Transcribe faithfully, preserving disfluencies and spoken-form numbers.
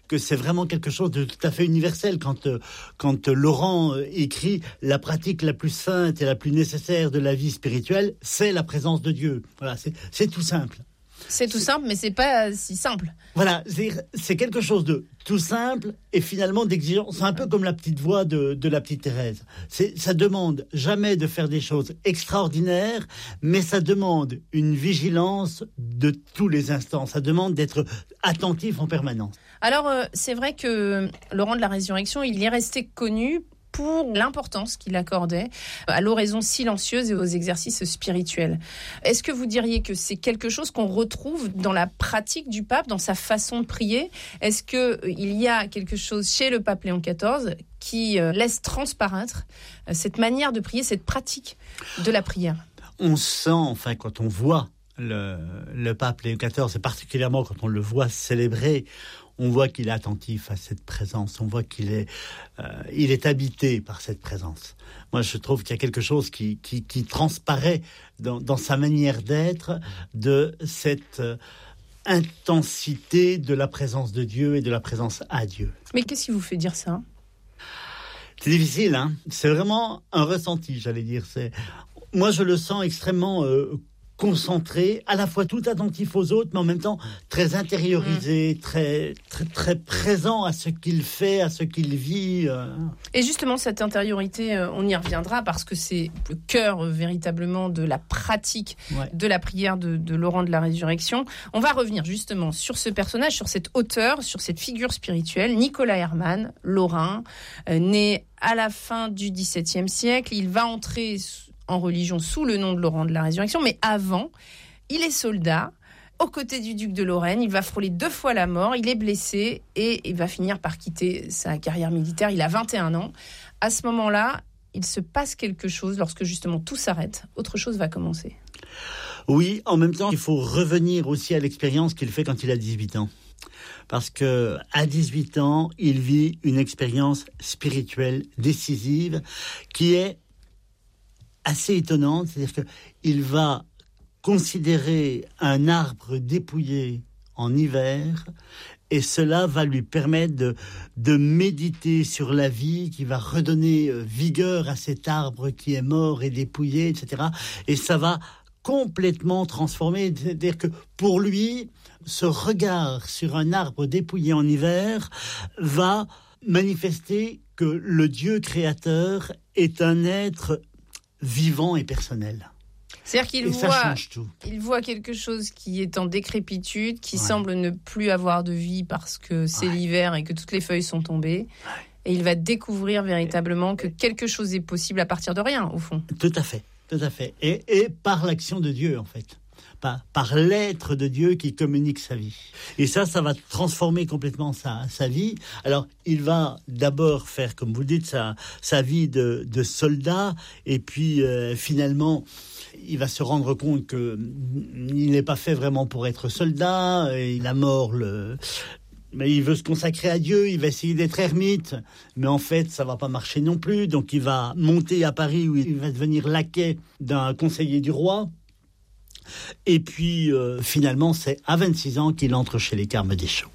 que c'est vraiment quelque chose de tout à fait universel. Quand, euh, quand Laurent euh, écrit « La pratique la plus sainte et la plus nécessaire de la vie spirituelle, c'est la présence de Dieu ». Voilà, c'est, c'est tout simple. C'est tout simple, mais c'est pas si simple. Voilà, c'est, c'est quelque chose de tout simple et finalement d'exigeant. C'est un peu comme la petite voix de, de la petite Thérèse. C'est, ça demande jamais de faire des choses extraordinaires, mais ça demande une vigilance de tous les instants. Ça demande d'être attentif en permanence. Alors, euh, c'est vrai que Laurent de la Résurrection, il est resté connu pour l'importance qu'il accordait à l'oraison silencieuse et aux exercices spirituels. Est-ce que vous diriez que c'est quelque chose qu'on retrouve dans la pratique du pape, dans sa façon de prier ? Est-ce qu'il y a quelque chose chez le pape Léon quatorze qui laisse transparaître cette manière de prier, cette pratique de la prière ? On sent, enfin, quand on voit le, le pape Léon quatorze, et particulièrement quand on le voit célébrer, on voit qu'il est attentif à cette présence, on voit qu'il est, euh, il est habité par cette présence. Moi, je trouve qu'il y a quelque chose qui, qui, qui transparaît dans, dans sa manière d'être, de cette euh, intensité de la présence de Dieu et de la présence à Dieu. Mais qu'est-ce qui vous fait dire ça ? C'est difficile, hein ? C'est vraiment un ressenti, j'allais dire. C'est... Moi, je le sens extrêmement euh, concentré, à la fois tout attentif aux autres, mais en même temps très intériorisé, mmh. très, très, très présent à ce qu'il fait, à ce qu'il vit. Euh. Et justement, cette intériorité, euh, on y reviendra parce que c'est le cœur euh, véritablement de la pratique ouais. de la prière de, de Laurent de la Résurrection. On va revenir justement sur ce personnage, sur cet auteur, sur cette figure spirituelle, Nicolas Hermann, lorrain, euh, né à la fin du dix-septième siècle. Il va entrer en religion sous le nom de Laurent de la Résurrection, mais avant, il est soldat aux côtés du duc de Lorraine. Il va frôler deux fois la mort, il est blessé et il va finir par quitter sa carrière militaire. Il a vingt et un ans. À ce moment-là, il se passe quelque chose lorsque justement tout s'arrête. Autre chose va commencer. Oui, en même temps, il faut revenir aussi à l'expérience qu'il fait quand il a dix-huit ans. Parce que à dix-huit ans, il vit une expérience spirituelle décisive qui est assez étonnante, c'est-à-dire qu'il va considérer un arbre dépouillé en hiver et cela va lui permettre de, de méditer sur la vie qui va redonner vigueur à cet arbre qui est mort et dépouillé, et cetera. Et ça va complètement transformer, c'est-à-dire que pour lui, ce regard sur un arbre dépouillé en hiver va manifester que le Dieu créateur est un être vivant et personnel. C'est-à-dire qu'il voit, il voit quelque chose qui est en décrépitude, qui ouais. semble ne plus avoir de vie parce que c'est ouais. l'hiver et que toutes les feuilles sont tombées. Ouais. Et il va découvrir véritablement que quelque chose est possible à partir de rien, au fond. Tout à fait, tout à fait. Et, et par l'action de Dieu, en fait. Par, par l'être de Dieu qui communique sa vie. Et ça, ça va transformer complètement sa, sa vie. Alors, il va d'abord faire, comme vous le dites, sa, sa vie de, de soldat. Et puis, euh, finalement, il va se rendre compte qu'il n'est pas fait vraiment pour être soldat. Et la mort, le... mais il veut se consacrer à Dieu, il va essayer d'être ermite. Mais en fait, ça ne va pas marcher non plus. Donc, il va monter à Paris où il va devenir laquais d'un conseiller du roi. Et puis, euh, finalement, c'est à vingt-six ans qu'il entre chez les Carmes Deschamps.